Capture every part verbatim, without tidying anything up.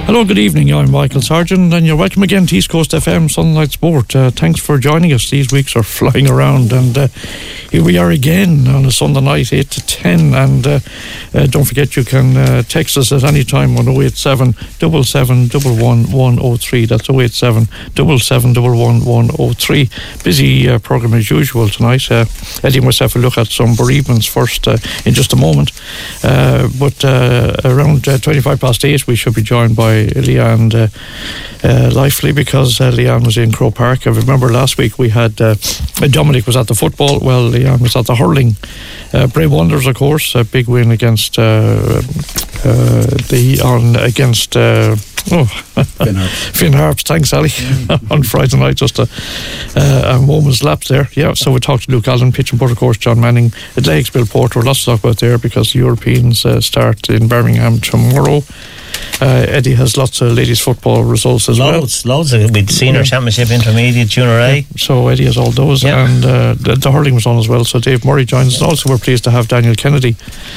Hello, good evening. I'm Michael Sargent, and you're welcome again to East Coast F M Sunlight Sport. Uh, thanks for joining us. These weeks are flying around, and uh, here we are again on a Sunday night, eight to ten. And uh, uh, don't forget, you can uh, text us at any time on oh eight seven, seven seven one one, one oh three. That's oh eight seven, seven seven one one, one oh three. Busy uh, programme as usual tonight. Uh, Eddie and myself will look at some bereavements first uh, in just a moment. Uh, but uh, around uh, twenty-five past eight, we should be joined by Leanne uh, uh, Lively, because uh, Leanne was in Croke Park. I remember last week we had uh, Dominic was at the football. Well, Leanne was at the hurling. Uh, Bray Wonders, of course, a big win against uh, uh, the on against. Uh, Oh, Finn Harps. Finn Harps, thanks, Ali. On Friday night, just a, uh, a moment's lapse there. Yeah, so we talked to Luke Allen, pitch and putt, of course, John Manning, Athletics, Bill Porter. Lots to talk about there because the Europeans uh, start in Birmingham tomorrow. Uh, Eddie has lots of ladies football results as loads, well. Loads, loads. We'd senior yeah. championship, intermediate, junior A. Yeah. So Eddie has all those, yeah. and uh, the, the hurling was on as well. So Dave Murray joins us. Also, we're pleased to have Daniel Kennedy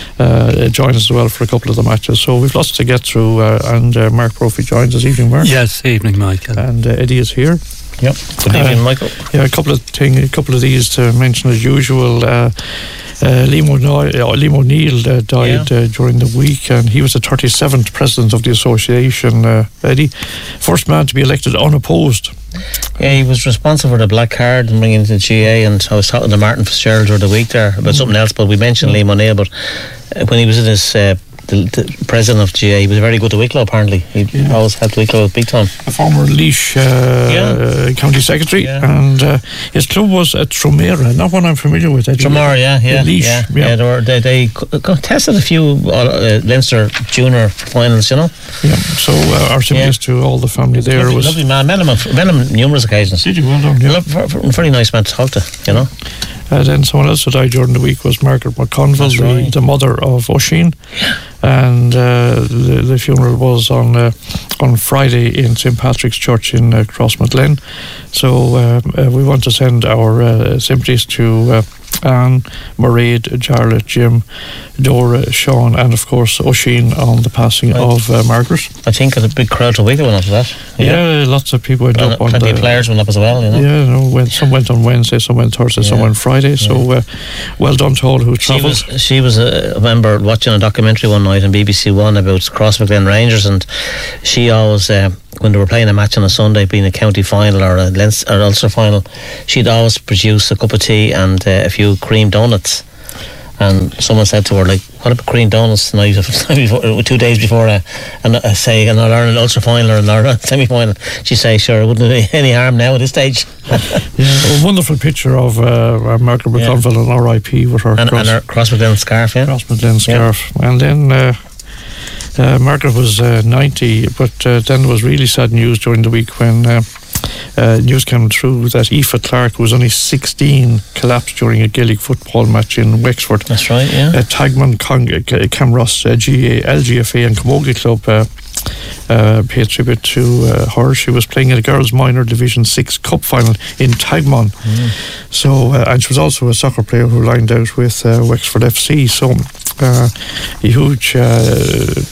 uh, join us as well for a couple of the matches. So we've lots to get through, uh, and uh, Mark Brophy joins us. Evening, Mark. Yes, evening, Michael. And uh, Eddie is here. Yep. Good evening, uh, Michael. Yeah, a couple of thing, a couple of these to mention as usual. Uh, Uh, Liam O'Neill, uh, Liam O'Neill uh, died yeah. uh, during the week, and he was the thirty-seventh president of the association. Uh, Eddie, first man to be elected unopposed. Yeah, he was responsible for the black card and bringing it to the G A. And I was talking to Martin Fitzgerald during the week there about mm. something else, but we mentioned mm. Liam O'Neill. But uh, when he was in his uh, the, the president of G A, he was very good to Wicklow. Apparently, he yeah. always helped Wicklow big time. A former Laois uh, yeah. county secretary, yeah. and uh, his club was at Tromera, not one I'm familiar with. Tromera, yeah, yeah, Laois, yeah, yeah. yeah. They, were, they, they contested a few uh, Leinster junior finals, you know. Yeah. So uh, our sympathies yeah. to all the family there. Lovely, was lovely man. Met him, met him on numerous occasions. Did you? Well done. Yeah. A very nice man to talk to, you know. Uh, then someone else who died during the week was Margaret McConville, the, right. the mother of Oisin. Yeah. And uh, the, the funeral was on uh, on Friday in Saint Patrick's Church in uh, Crossmaglen. So uh, uh, we want to send our uh, sympathies to uh, Anne, Mairead, Charlotte, Jim, Dora, Sean, and of course Oisin on the passing right. of uh, Margaret. I think a big crowd to Wicklow went up to that. Yeah, yeah lots of people went well, up on plenty the... of players went up as well, you know. Yeah, no, when, some went on Wednesday, some went Thursday, yeah. some went Friday. So yeah. uh, well done to all who travelled. She was, she was a, I remember watching a documentary one night on B B C One about Crossmaglen Rangers, and she always... Uh, when they were playing a match on a Sunday, being a county final or a Leinster or Ulster final, she'd always produce a cup of tea and uh, a few cream donuts. And someone said to her, like, what about cream donuts tonight, two days before a, a, a say an Ireland Ulster final or an Ireland semi-final? She'd say, sure, it wouldn't be any harm now at this stage. Yeah, a wonderful picture of uh, Margaret McConville yeah. and R I P with her and, cross, and her Crossmaglen scarf, yeah. Crossmaglen scarf. Yeah. And then... Uh, Uh, Margaret was uh, ninety, but uh, then there was really sad news during the week when uh, uh, news came through that Aoife Clark, who was only sixteen, collapsed during a Gaelic football match in Wexford. That's right, yeah. Uh, Tagman, Con- uh, Camross, uh, G A, L G F A and Camogie Club uh, uh, paid tribute to uh, her. She was playing in a girls' minor Division six Cup final in Tagman. Mm. So, uh, and she was also a soccer player who lined out with uh, Wexford F C. So, uh, a huge... Uh,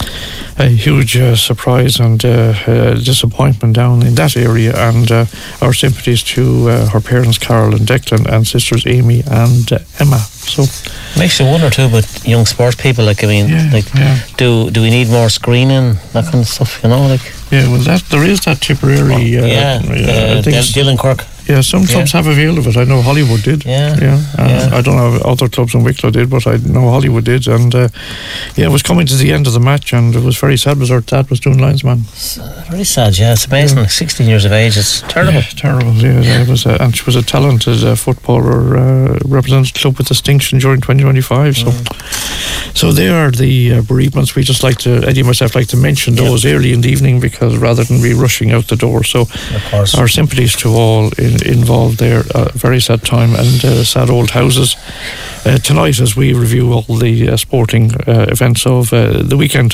A huge uh, surprise and uh, uh, disappointment down in that area, and uh, our sympathies to uh, her parents Carol and Declan and sisters Amy and uh, Emma. So makes you wonder too about young sports people. Like I mean, yeah, like yeah. do do we need more screening, that kind of stuff? You know, like yeah. Well, that there is that Tipperary. Uh, yeah, uh, D- Dylan Kirk. Yeah, some clubs yeah. have availed of it. I know Hollywood did. Yeah, yeah. Uh, yeah. I don't know if other clubs in Wicklow did, but I know Hollywood did. And uh, yeah, it was coming to the end of the match, and it was very sad because our dad was doing linesman. It's, uh, very sad. Yeah, it's amazing. Yeah. Like sixteen years of age. It's terrible. Yeah, terrible. Yeah, it was. A, and she was a talented uh, footballer, uh, represented the club with distinction during twenty twenty-five. So, mm. so they are the uh, bereavements. We just like to Eddie and myself like to mention those yeah. early in the evening because rather than be rushing out the door. So, of course, our sympathies to all in, involved there. A very sad time and uh, sad old houses uh, tonight as we review all the uh, sporting uh, events of uh, the weekend.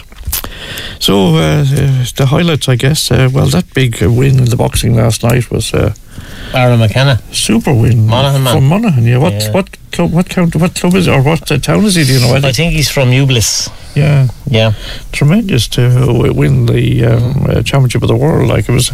So uh, the highlights, I guess, uh, well, that big win in the boxing last night was uh, Aaron McKenna, super win Monaghan man. from Monaghan. Yeah, what yeah. what club? What county? What club is it, or what uh, town is he? Do you know? I think he's from Newbliss. Yeah, Yeah. tremendous to w- win the um, uh, championship of the world. Like it was,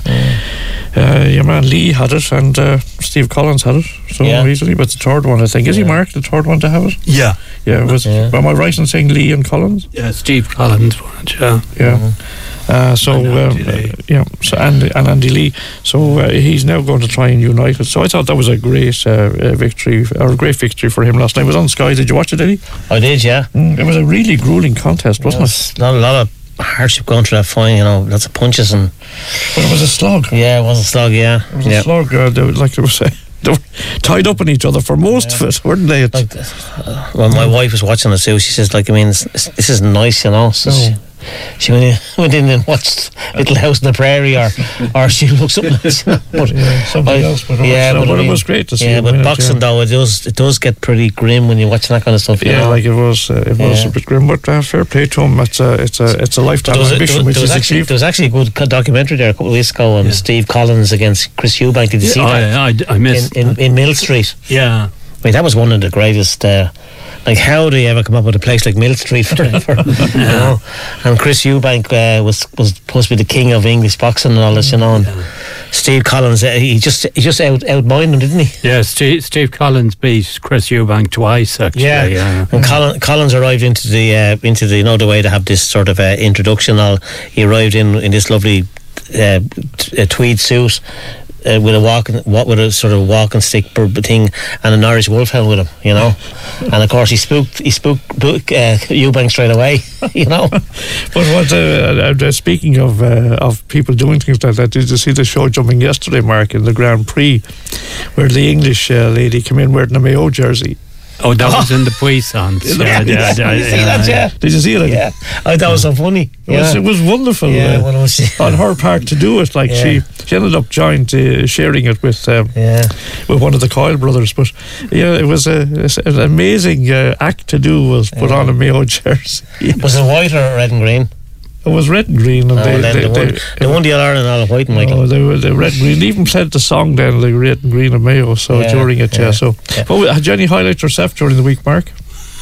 uh, your man Lee had it, and uh, Steve Collins had it so Yeah. easily. But the third one, I think, is he Mark? The third one to have it? Yeah. Yeah, it was. Yeah. Am I right in saying Lee and Collins? Yeah, Steve Collins won it, yeah. Yeah. Uh, so And Andy um, Lee. uh, yeah, so and and Andy Lee. So uh, he's now going to try and unite it. So I thought that was a great uh, uh, victory, or a great victory for him last night. It was on Sky. Did you watch it, Eddie? I did, yeah. Mm, it was a really grueling contest, wasn't it? It's not a lot of hardship going through that fine, you know, lots of punches and But it was a slog. yeah, it was a slog, yeah. It was yeah. a slog. Uh, they, were- like they were saying, they were tied up in each other for most of it, weren't they? It's, Like, uh, when my wife was watching it too, she says, like, I mean, this, this isn't nice, you know. So No. she, she went in, went in and watched Little House on the Prairie, or or she looked something else. You know. But yeah, something I- else. But, yeah, no, but I but it mean, was great to see. yeah, him but win it, boxing yeah. though, it does it does get pretty grim when you're watching that kind of stuff. You Yeah, know? like it was, uh, it was Yeah. a bit grim, but uh, fair play to him. It's a, it's a, it's a But lifetime there was, a, there, ambition was, which there, was is actually, achieved. there was actually a good co- documentary there a couple of weeks ago on Yeah. Steve Collins against Chris Eubank. Did you see that? I, I, I In, missed. in, in Mill Street. yeah. I mean, that was one of the greatest. Uh, like, how do you ever come up with a place like Mill Street for, for you know? And Chris Eubank uh, was was supposed to be the king of English boxing and all this, you know. And Steve Collins, uh, he just he just out outmined him, didn't he? Yeah, Steve, Steve Collins beat Chris Eubank twice, actually. Yeah. yeah. And Collins, Collins arrived into the uh, into the you know the way to have this sort of uh, introduction. All he arrived in in this lovely uh, t- uh, tweed suit. Uh, with a walking, what with a sort of walking stick b- thing, and an Irish wolfhound with him, you know, and of course he spooked, he spooked Book, uh, Eubank straight away, you know. But what, uh, uh, speaking of uh, of people doing things like that, did you see the show jumping yesterday, Mark, in the Grand Prix, where the English uh, lady came in wearing a Mayo jersey? Oh, that was in the Puissance. Yeah, yeah, yeah, you see that, yeah. Did you see it? Yeah, I thought it was so funny. It, was, Yeah, it was wonderful yeah, uh, well, it was, on her part to do it. Like Yeah. she, she ended up joint uh, sharing it with um, yeah. with one of the Coyle brothers. But yeah, it was a, it's an amazing uh, act to do. Was put Yeah. on a Mayo jersey. Was it white or red and green? It was red and green, and Oh, they, then they, they, won, they, they won the All Ireland all white and Michael. Oh, they were the red and green. They even played the song then, the red and green of Mayo. So Yeah, during it, yeah. yeah, So, yeah. oh, had you any highlights yourself during the week, Mark?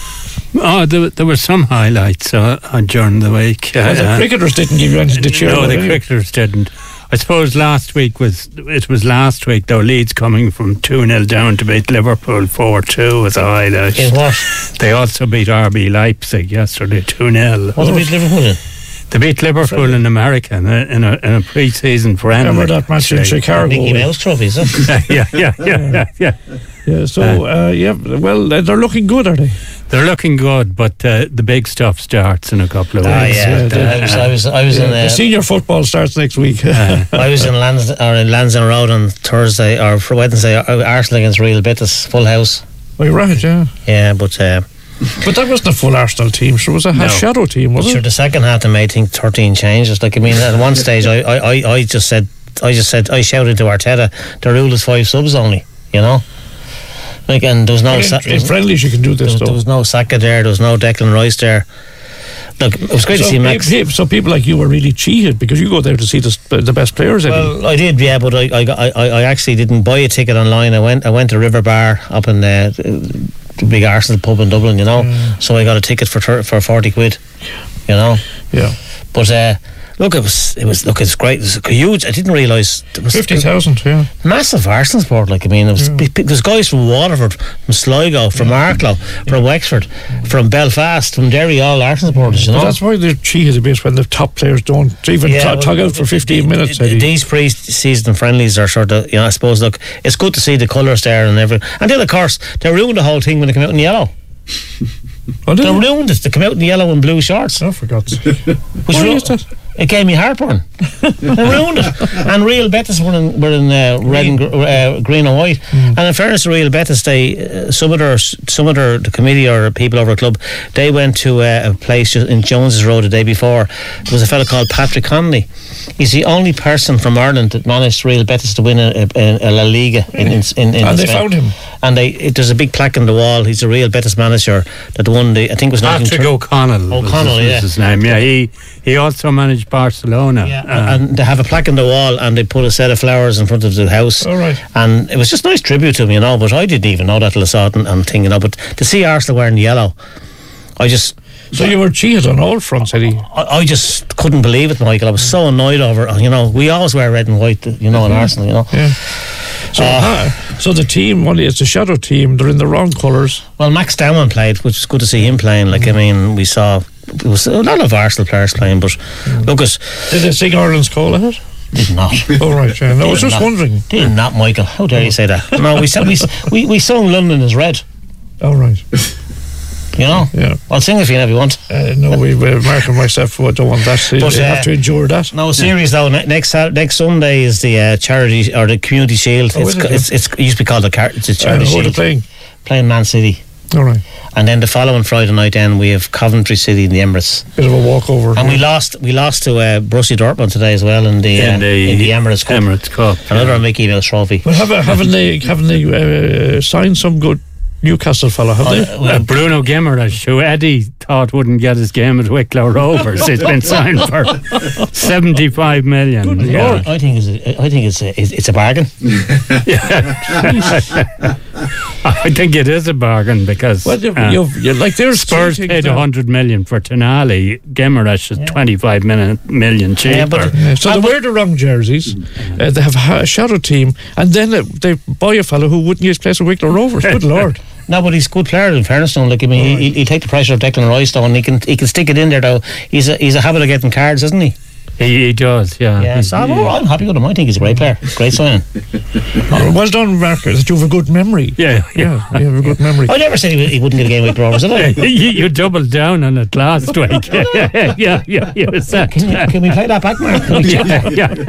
Oh, there, there were some highlights uh, uh, during the week. Well, the Uh, cricketers didn't give you anything to cheer No, about, the anyway. cricketers didn't. I suppose last week was it was last week though. Leeds coming from two nil down to beat Liverpool four two was a highlight. In what? They also beat R B Leipzig yesterday two nil. What did we Liverpool in? They beat Liverpool in America in a, in a, in a pre-season friendly. Remember that match in actually. Chicago? Mickey Mouse trophies, huh? yeah, yeah, yeah, yeah, yeah. Yeah, so, uh, yeah, well, uh, they're looking good, are they? They're looking good, but uh, the big stuff starts in a couple of Ah, weeks. yeah. yeah, I was, I was, I was Yeah, in. the Uh, senior football starts next week. Uh, I was in Lans or in Lansdowne Road on Thursday or for Wednesday. uh, Arsenal against Real Betis, full house. Oh, you're right, yeah. Yeah, but uh, But that wasn't a full Arsenal team, sure. It was a No. shadow team, but wasn't sure, it? the second half they made, I think, thirteen changes. Like I mean, at one stage, I, I, I, I just said, I just said, I shouted to Arteta, the rule is five subs only. You know, like, and there was no. In, Sa- in friendlies, you can do there, this, was, though. there was no Saka there. There was no Declan Rice there. Look, it was great so, to see Max. pe- pe- so people like you were really cheated because you go there to see the, the best players. Eddie. Well, I did, yeah, but I, I, I, I actually didn't buy a ticket online. I went, I went to River Bar up in uh, the big Arsenal pub in Dublin, you know. Mm. So I got a ticket for thir- for forty quid, you know. yeah, But uh, look, it was, it was, look, it's great. It was huge. I didn't realise there was fifty thousand. Yeah, massive Arsenal support. Like I mean, it was, Yeah. p- there's guys from Waterford, from Sligo, from Arklow, from Wexford, from Belfast, from Derry, all Arsenal supporters, you but know. that's why they're cheated a bit when the top players don't even Yeah, t- well, tug out for fifteen th- minutes. th- Eddie. These pre-season friendlies are sort of, you know, I suppose. Look, it's good to see the colours there and everything. And then, of course, they ruined the whole thing when they come out in yellow. Oh, did They they? ruined it. They come out in yellow and blue shorts. Oh, for God's sake. Which Why ru- is that? It gave me heartburn. They ruined it. And Real Betis were in, were in uh, red and gr- uh, green and white. And in fairness to Real Betis, they uh, some of their some of their the committee or people over the club, they went to uh, a place just in Jones's Road the day before. There was a fella called Patrick Connolly. He's the only person from Ireland that managed Real Betis to win a, a, a La Liga in in, in, in And they Spain. found him. And they it, there's a big plaque on the wall. He's a Real Betis manager that won the I think it was Patrick nineteen O'Connell. was O'Connell, his, was yeah. his name. Yeah, he he also managed Barcelona. Yeah, Uh, and they have a plaque on the wall, and they put a set of flowers in front of the house. All right. And it was just a nice tribute to him, you know. But I didn't even know that till I saw it and, and thinking, you know. But to see Arsenal wearing yellow, I just So you were cheated on all fronts, Eddie. I, I just couldn't believe it, Michael. I was so annoyed over it. You know, we always wear red and white, you know, in mm-hmm. Arsenal, you know. Yeah. So, uh, uh, so the team, well, it's a shadow team. They're in the wrong colours. Well, Max Dowman played, which was good to see him playing. Like, mm. I mean, we saw it was a lot of Arsenal players playing, but mm. Lucas. Did they sing Ireland's Call at it? Did not. Oh right, yeah. No, I was just not. wondering. Did not, Michael. How dare you say that? No, we said we we we sung London is Red. Oh right. You know? Yeah. I'll sing if you if you want. Uh, no, we, we Mark and myself don't want that. So but, you uh, have to endure that. No, serious yeah. though. Next next Sunday is the uh, charity or the Community Shield. Oh, it's, it, it's, it's it's it used to be called the car, it's a charity uh, shield. Who are they playing? Playing Man City. All right. And then the following Friday night, then we have Coventry City in the Emirates. Bit of a walkover. And yeah. we lost, we lost to uh, Borussia Dortmund today as well in the uh, in, the, in the Emirates Cup. Emirates Cup. Another yeah. Mickey Mouse trophy. Well, have, haven't they haven't they uh, signed some good Newcastle fella? Have oh, they? Uh, well, Bruno Guimaraes, who Eddie thought wouldn't get his game at Wicklow Rovers, he's been signed for seventy-five million. Good yeah. Lord. I think it's a, I think it's a, it's a bargain. I think it is a bargain because well, you've, uh, you've, you're like there's Spurs paid a hundred million for Tonali. Guimaraes is yeah. twenty-five million, million cheaper. Yeah, but, yeah, so they wear the wrong jerseys. Uh, they have a shadow team, and then uh, they buy a fellow who wouldn't use place at Wicklow Rovers. Good Lord. No, but he's a good player in fairness to him. Like, I mean, right. he, he'll take the pressure of Declan Rice though, and he can he can stick it in there though. He's a he's a habit of getting cards, isn't he? He, he does, yeah. Yeah, so I'm, I'm happy with him. I think he's a great player. Great signing. Oh, well done, Mark. That you have a good memory. Yeah, yeah, you have a good memory. I never said he, he wouldn't get a game with Rovers, did I? you, you doubled down on it last week. yeah, yeah, yeah. You said, can, you, can we play that back, Mark? yeah,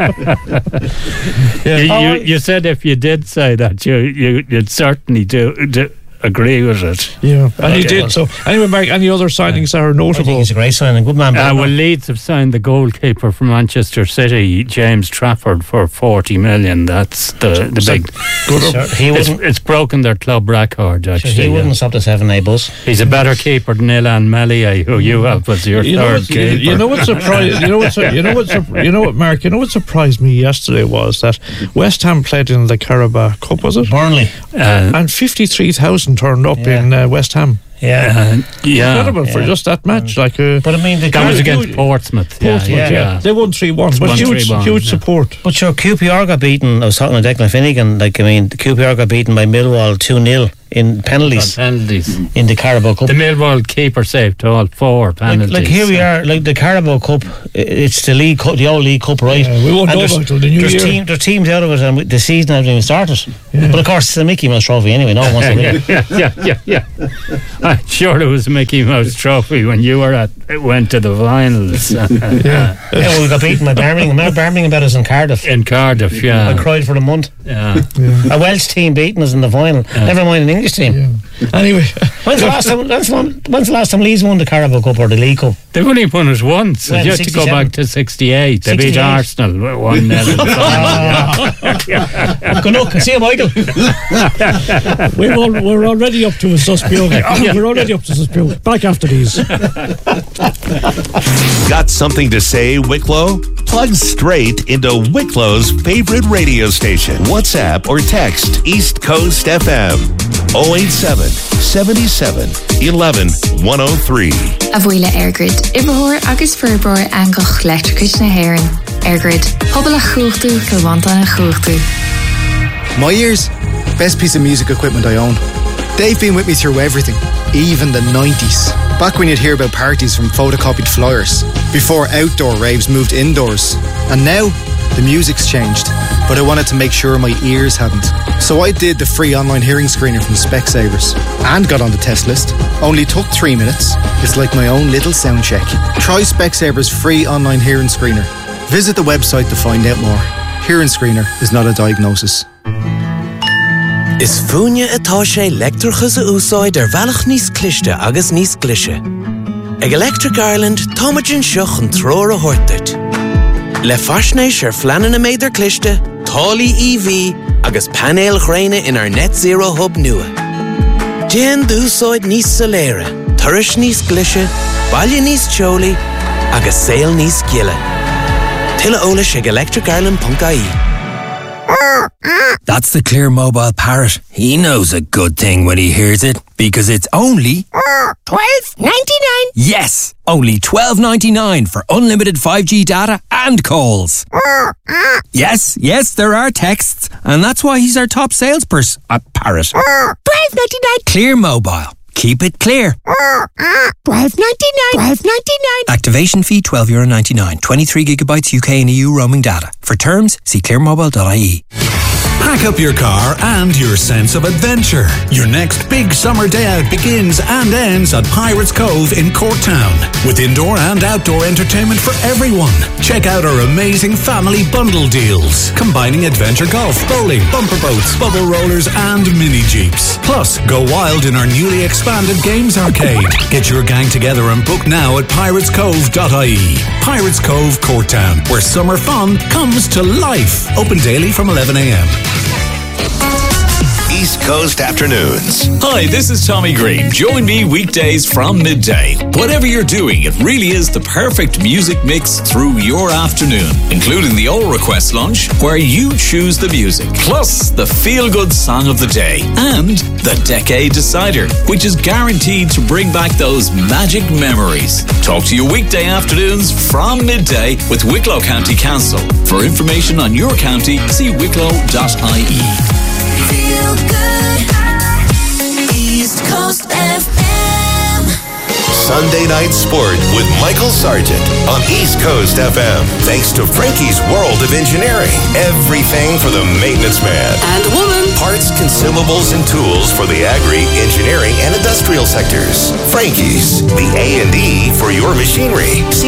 yeah. yeah. You, you, you said if you did say that, you, you, you'd certainly do... do agree with it. Yeah, and he did. So anyway, Mark, any other signings that are notable? I think he's a great signing, good man. Uh, well, Leeds have signed the goalkeeper from Manchester City, James Trafford, for forty million. That's the the big. Good. Sure, he it's, it's broken their club record. Actually, sure, he wouldn't yeah. stop the seven A bus. He's a better keeper than Ilan Melier, who you have as your you third know keeper. You know what surprised? You know what? You know what? You know what, Mark? You know what surprised me yesterday was that West Ham played in the Carabao Cup. Was it Burnley? Uh, and fifty-three thousand turned up yeah. in uh, West Ham. Yeah, uh, yeah, incredible yeah. for just that match. Like, uh, but I mean, that was against huge, Portsmouth. Portsmouth, yeah, yeah. yeah. They won three one, but huge, huge yeah. support. But sure, Q P R got beaten. I was talking to Declan Finnegan. Like, I mean, the Q P R got beaten by Millwall two nil in penalties. penalties in the Carabao Cup. The Millwall keeper saved all four penalties. Like, like here we are, like the Carabao Cup. It's the league, cup, the old league cup, right? Yeah, we won't know about until the new there's year. Team, there's teams out of it, and the season hasn't even started. Yeah. But of course, it's a Mickey Mouse trophy anyway. No one wants to win it. Yeah, yeah, yeah, yeah. I'm sure it was a Mickey Mouse trophy when you were at went to the finals. yeah. yeah, well, we got beaten by Birmingham. Birmingham beat us in Cardiff. In Cardiff, yeah. I cried for a month. Yeah. yeah. A Welsh team beating us in the final. Yeah. Never mind an English team. Yeah. Anyway, when's the last time? When's, when's the last time Leeds won the Carabao Cup or the League Cup? They've only won it once. Well, you have to go back to sixty-eight. They beat Arsenal one nil. Good luck. See you, Michael. we're, all, we're already up to a suspect. Yeah. We're already up to a suspect. Back after these. Got something to say, Wicklow? Plug straight into Wicklow's favorite radio station. WhatsApp or text East Coast F M oh eight seven, seven seven, one one, one oh three. Avuila Airgrid. Iberhoor agus Furboor Angoch Electricus na Heron. Airgrid. Hobbela Choogtu, Kilwantan Choogtu. My ears, best piece of music equipment I own. They've been with me through everything, even the nineties. Back when you'd hear about parties from photocopied flyers, before outdoor raves moved indoors. And now, the music's changed, but I wanted to make sure my ears hadn't. So I did the free online hearing screener from Specsavers and got on the test list. Only took three minutes. It's like my own little sound check. Try Specsavers free online hearing screener. Visit the website to find out more. Hearing screener is not a diagnosis. Is fúne atá sé electrichas a úsáid ar bhealach níos cliste agus níos glishe. Ag Electric Ireland, táimidjin seach an tróir a hortait. Le faisnéis ar fleanan a méidir cliste, tálaí E V agus panel chréine in our net zero hub nua. Déan d'úsáid níos soléire, turis níos glishe, bailne níos teolaí agus saol níos giile. Tuile ólas ag electric ireland dot I E. That's the Clear Mobile Parrot. He knows a good thing when he hears it, because it's only twelve ninety-nine. Yes, only twelve ninety-nine for unlimited five G data and calls. Yes, yes, there are texts, and that's why he's our top salesperson at Parrot. twelve ninety-nine. Clear Mobile. Keep it clear. twelve ninety-nine. twelve ninety-nine. Activation fee twelve euro ninety-nine. twenty-three gigabytes U K and E U roaming data. For terms, see clear mobile dot I E. Pack up your car and your sense of adventure. Your next big summer day out begins and ends at Pirates Cove in Corktown, with indoor and outdoor entertainment for everyone. Check out our amazing family bundle deals, combining adventure golf, bowling, bumper boats, bubble rollers and mini jeeps. Plus, go wild in our newly expanded games arcade. Get your gang together and book now at pirates cove dot I E. Pirates Cove, Corktown, where summer fun comes to life. Open daily from eleven a.m. East Coast Afternoons. Hi, this is Tommy Green. Join me weekdays from midday. Whatever you're doing, it really is the perfect music mix through your afternoon, including the All Request Lunch, where you choose the music, plus the feel-good song of the day, and the Decade Decider, which is guaranteed to bring back those magic memories. Talk to you weekday afternoons from midday with Wicklow County Council. For information on your county, see wicklow dot I E. Feel good. East Coast F M. Sunday Night Sport with Michael Sargent on East Coast F M. Thanks to Frankie's World of Engineering. Everything for the maintenance man. And woman. Parts, consumables, and tools for the agri, engineering, and industrial sectors. Frankie's, the A and E for your machinery. See